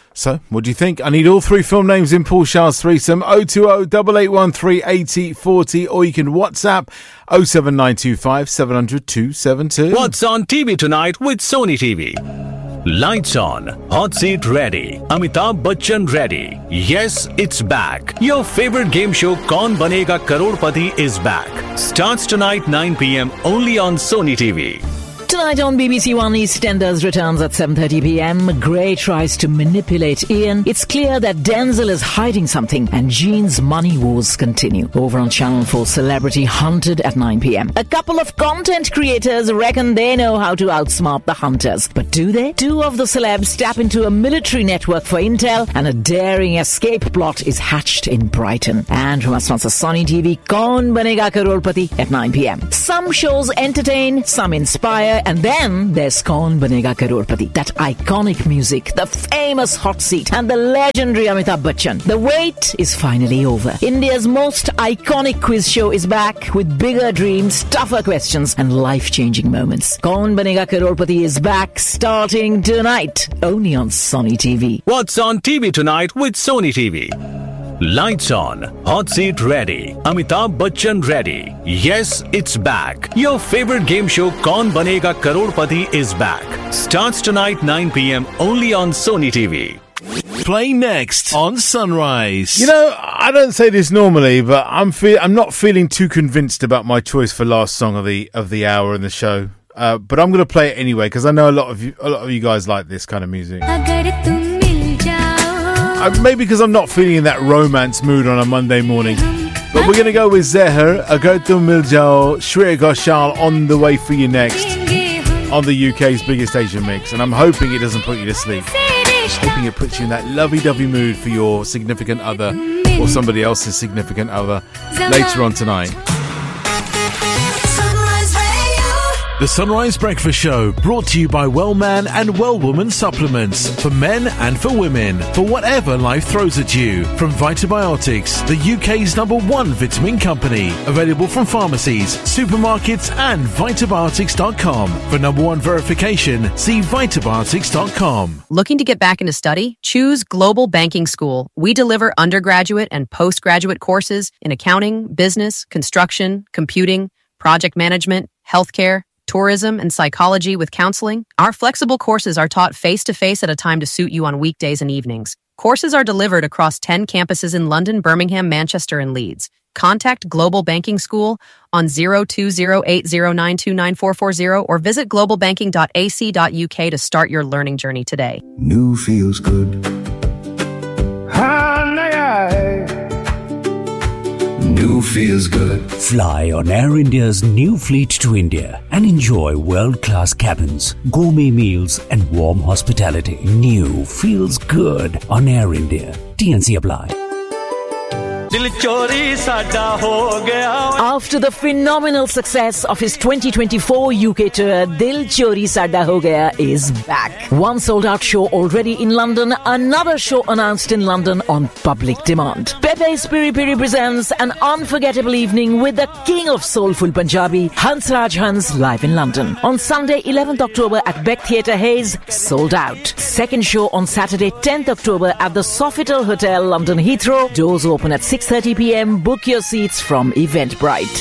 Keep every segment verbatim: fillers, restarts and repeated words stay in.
So, what do you think? I need all three film names in Paul Shah's threesome. oh two oh, eight eight one three, eight oh four oh, or you can WhatsApp oh seven nine two five, seven hundred, two seven two. What's on T V tonight with Sony T V? Lights on, hot seat ready, Amitabh Bachchan ready. Yes, it's back. Your favorite game show Kaun Banega Crorepati is back. Starts tonight nine p.m. only on Sony T V. Tonight on B B C One, EastEnders returns at seven thirty p.m. Grey tries to manipulate Ian. It's clear that Denzel is hiding something, and Gene's money wars continue. Over on Channel four, Celebrity Hunted at nine p.m. A couple of content creators reckon they know how to outsmart the hunters. But do they? Two of the celebs tap into a military network for intel, and a daring escape plot is hatched in Brighton. And from our sponsor Sony T V, Kaun Banega Crorepati at nine p.m. Some shows entertain, some inspire, and then there's Kaun Banega Crorepati. That iconic music, the famous hot seat, and the legendary Amitabh Bachchan. The wait is finally over. India's most iconic quiz show is back with bigger dreams, tougher questions, and life-changing moments. Kaun Banega Crorepati is back starting tonight, only on Sony T V. What's on T V tonight with Sony T V? Lights on, hot seat ready, Amitabh Bachchan ready. Yes, it's back. Your favorite game show Kaun Banega Crorepati is back. Starts tonight nine p.m. only on Sony T V. Play next on Sunrise. You know, I don't say this normally, but I'm fe- I'm not feeling too convinced about my choice for last song of the of the hour in the show. Uh, but I'm going to play it anyway because I know a lot of you a lot of you guys like this kind of music. Uh, maybe because I'm not feeling in that romance mood on a Monday morning. But we're going to go with Zeher, Agar Tum Mil Jao, Shreya Ghoshal on the way for you next on the U K's biggest Asian mix. And I'm hoping it doesn't put you to sleep. Hoping it puts you in that lovey-dovey mood for your significant other or somebody else's significant other later on tonight. The Sunrise Breakfast Show, brought to you by Wellman and Wellwoman supplements for men and for women, for whatever life throws at you. From Vitabiotics, the U K's number one vitamin company, available from pharmacies, supermarkets and vitabiotics dot com. For number one verification, see vitabiotics dot com. Looking to get back into study? Choose Global Banking School. We deliver undergraduate and postgraduate courses in accounting, business, construction, computing, project management, healthcare, tourism, and psychology with counseling. Our flexible courses are taught face-to-face at a time to suit you on weekdays and evenings. Courses are delivered across ten campuses in London, Birmingham, Manchester, and Leeds. Contact Global Banking School on zero two zero eight zero nine two nine four four zero or visit global banking dot a c dot u k to start your learning journey today. New feels good. New feels good. Fly on Air India's new fleet to India and enjoy world-class cabins, gourmet meals and warm hospitality. New feels good on Air India. T N C apply. After the phenomenal success of his twenty twenty-four U K tour, Dil Chori Sada Ho Gaya is back. One sold-out show already in London, another show announced in London on public demand. Pepe's Piri Piri presents an unforgettable evening with the king of soulful Punjabi, Hansraj Hans, live in London. On Sunday, eleventh October at Beck Theatre Hayes, sold out. Second show on Saturday, tenth October at the Sofitel Hotel, London Heathrow. Doors open at six thirty p.m. Book your seats from Eventbrite.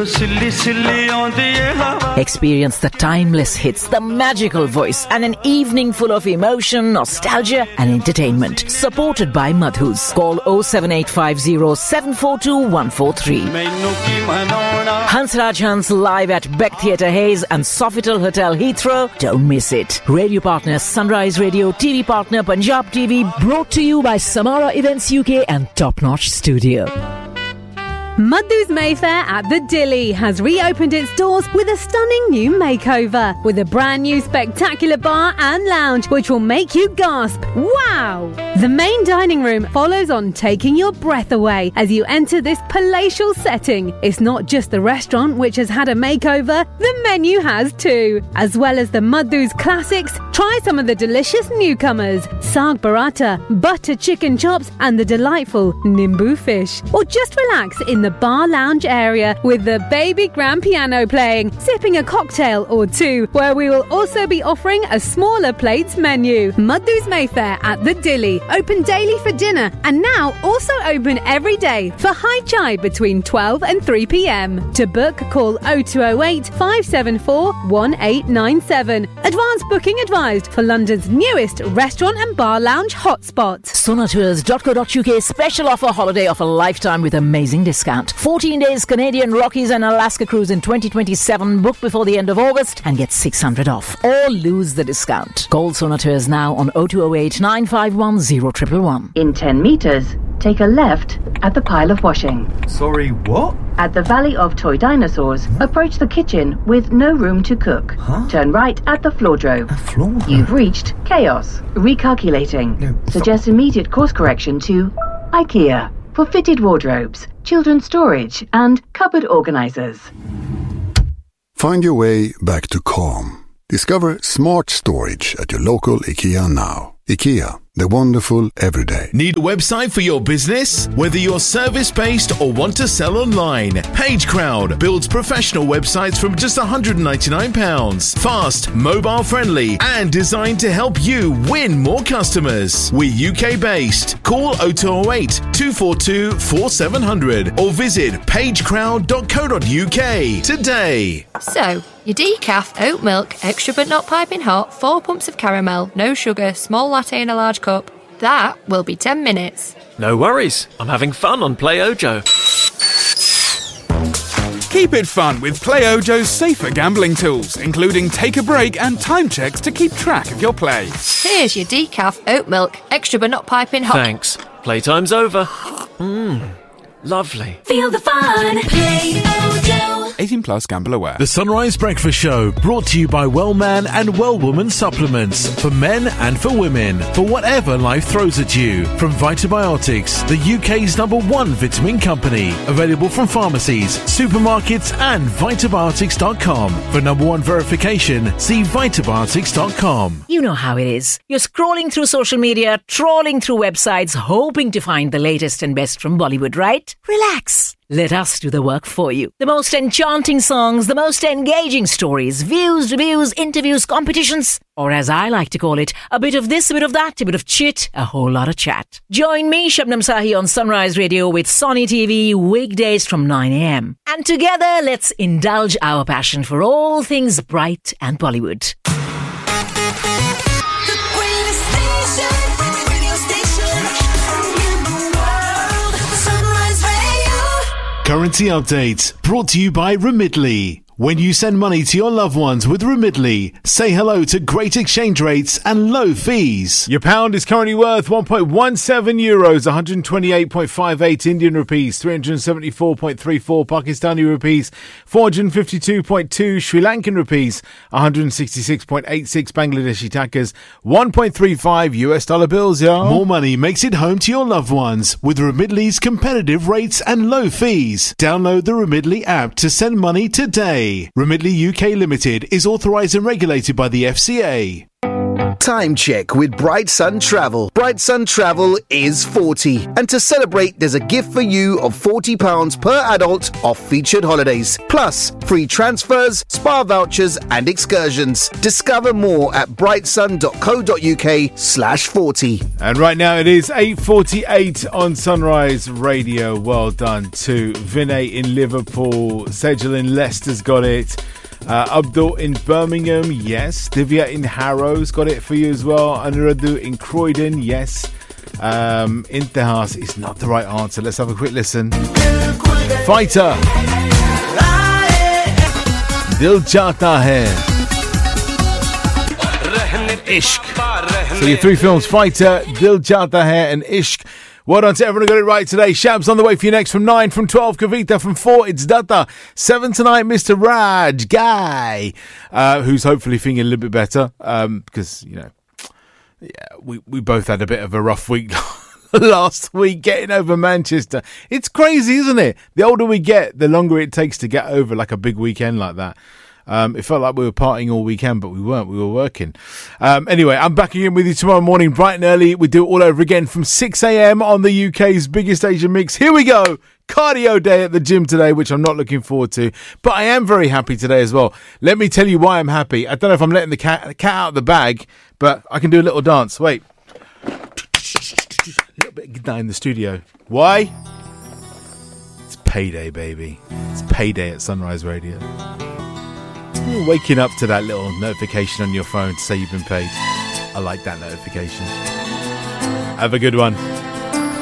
Experience the timeless hits, the magical voice, and an evening full of emotion, nostalgia, and entertainment. Supported by Madhus. Call oh seven eight five oh, seven four two, one four three. Hansraj Hans live at Beck Theatre Hayes and Sofitel Hotel Heathrow. Don't miss it. Radio partner Sunrise Radio, T V partner Punjab T V. Brought to you by Samara Events U K and Top Notch Studio. Madhu's Mayfair at the Dilly has reopened its doors with a stunning new makeover, with a brand new spectacular bar and lounge which will make you gasp, wow! The main dining room follows on, taking your breath away as you enter this palatial setting. It's not just the restaurant which has had a makeover, the menu has too. As well as the Madhu's classics, try some of the delicious newcomers, Saag Paratha, butter chicken chops and the delightful Nimbu fish. Or just relax in the bar lounge area with the baby grand piano playing, sipping a cocktail or two, where we will also be offering a smaller plates menu. Madhu's Mayfair at the Dilly, open daily for dinner and now also open every day for high chai between twelve and three p.m. To book, call oh two oh eight, five seven four, one eight nine seven. Advance booking advised for London's newest restaurant and bar lounge hotspot. Sonatours dot co dot uk special offer, holiday of a lifetime with amazing discount. fourteen days Canadian Rockies and Alaska cruise in twenty twenty-seven. Book before the end of August and get six hundred off or lose the discount. Call Sonatours now on oh two oh eight, nine five one, oh one one one. In ten metres, take a left at the pile of washing. Sorry, what? At the Valley of Toy Dinosaurs, approach the kitchen with no room to cook. Huh? Turn right at the floordrome. A floor? You've reached Chaos. Recalculating. No, Suggest immediate course correction to IKEA for fitted wardrobes, children's storage and cupboard organisers. Find your way back to calm. Discover smart storage at your local IKEA now. IKEA, the wonderful everyday. Need a website for your business? Whether you're service-based or want to sell online, PageCrowd builds professional websites from just one hundred ninety-nine pounds. Fast, mobile-friendly, and designed to help you win more customers. We're U K-based. Call oh two oh eight, two four two, four seven zero zero or visit pagecrowd dot co dot uk today. So, your decaf, oat milk, extra but not piping hot, four pumps of caramel, no sugar, small latte in a large cup. That will be ten minutes. No worries. I'm having fun on Play Ojo. Keep it fun with Play Ojo's safer gambling tools, including take a break and time checks to keep track of your play. Here's your decaf, oat milk, extra but not piping hot. Thanks. Playtime's over. Mmm. Lovely. Feel the fun. Play Ojo. eighteen plus, gamble aware. The Sunrise Breakfast Show, brought to you by Wellman and Well-Woman Supplements, for men and for women, for whatever life throws at you. From Vitabiotics, the U K's number one vitamin company. Available from pharmacies, supermarkets and vitabiotics dot com. For number one verification, see vitabiotics dot com. You know how it is. You're scrolling through social media, trawling through websites, hoping to find the latest and best from Bollywood, right? Relax. Let us do the work for you. The most enchanting songs, the most engaging stories, views, reviews, interviews, competitions, or as I like to call it, a bit of this, a bit of that, a bit of chit, a whole lot of chat. Join me, Shabnam Sahi, on Sunrise Radio with Sony T V, weekdays from nine a.m. And together, let's indulge our passion for all things bright and Bollywood. Currency update brought to you by Remitly. When you send money to your loved ones with Remitly, say hello to great exchange rates and low fees. Your pound is currently worth one point one seven euros, one hundred twenty-eight point five eight Indian rupees, three hundred seventy-four point three four Pakistani rupees, four hundred fifty-two point two Sri Lankan rupees, one hundred sixty-six point eight six Bangladeshi takas, one point three five U S dollar bills, y'all. More money makes it home to your loved ones with Remitly's competitive rates and low fees. Download the Remitly app to send money today. Remitly U K Limited is authorised and regulated by the F C A. Time check with Bright Sun Travel. Bright Sun Travel is forty. And to celebrate, there's a gift for you of forty pounds per adult off featured holidays. Plus, free transfers, spa vouchers and excursions. Discover more at brightsun dot co dot uk slash 40. And right now it is eight forty-eight on Sunrise Radio. Well done to Vinay in Liverpool. Sejal in Leicester's got it. Uh, Abdul in Birmingham, yes. Divya in Harrow's got it for you as well. Anuradhu in Croydon, yes. Um, Intihas is not the right answer. Let's have a quick listen. Fighter. Dil Chahta Hai. Ishq. So your three films, Fighter, Dil Chahta Hai and Ishq. Well done to everyone who got it right today. Shab's on the way for you next from nine, from twelve, Kavita, from four, it's Datta. seven tonight, Mister Raj, Guy, uh, who's hopefully feeling a little bit better, um, because, you know, yeah, we, we both had a bit of a rough week last week getting over Manchester. It's crazy, isn't it? The older we get, the longer it takes to get over like a big weekend like that. Um, it felt like we were partying all weekend, but we weren't. We were working. Um, anyway, I'm back again with you tomorrow morning, bright and early. We do it all over again from six a.m. on the U K's biggest Asian mix. Here we go. cardio day at the gym today, which I'm not looking forward to. But I am very happy today as well. Let me tell you why I'm happy. I don't know if I'm letting the cat, the cat out of the bag, but I can do a little dance. Wait. A little bit of good night in the studio. Why? It's payday, baby. It's payday at Sunrise Radio. You're waking up to that little notification on your phone to say you've been paid. I like that notification. Have a good one.